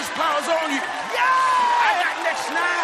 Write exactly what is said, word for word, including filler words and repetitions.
horsepower's on you. Yeah! I got next now.